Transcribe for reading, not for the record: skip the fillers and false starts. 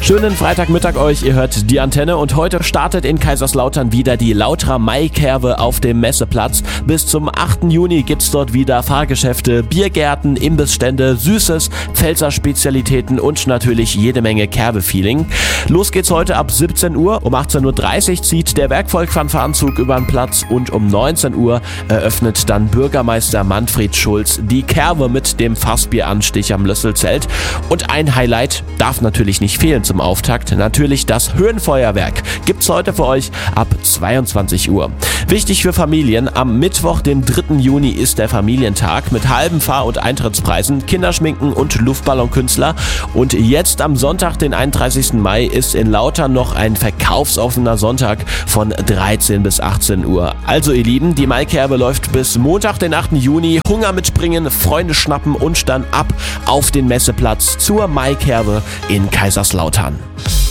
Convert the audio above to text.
Schönen Freitagmittag euch, ihr hört die Antenne und heute startet in Kaiserslautern wieder die Lautra Maikerwe auf dem Messeplatz. Bis zum 8. Juni gibt's dort wieder Fahrgeschäfte, Biergärten, Imbissstände, Süßes, Pfälzer Spezialitäten und natürlich jede Menge Kerwe-Feeling. Los geht's heute ab 17 Uhr. Um 18.30 Uhr zieht der Werkvolk-Fanfarenzug über den Platz und um 19 Uhr eröffnet dann Bürgermeister Manfred Schulz die Kerwe mit dem Fassbieranstich am Lösselzelt. Und ein Highlight darf natürlich nicht fehlen zum Auftakt, natürlich das Höhenfeuerwerk. Gibt's heute für euch ab 22 Uhr. Wichtig für Familien, am Mittwoch, dem 3. Juni ist der Familientag mit halben Fahr- und Eintrittspreisen, Kinderschminken und Luftballonkünstler. Und jetzt am Sonntag, den 31. Mai, ist in Lautern noch ein verkaufsoffener Sonntag von 13 bis 18 Uhr. Also ihr Lieben, die Maikerwe läuft bis Montag, den 8. Juni. Hunger mitbringen, Freunde schnappen und dann ab auf den Messeplatz zur Maikerwe in Kaiserslautern.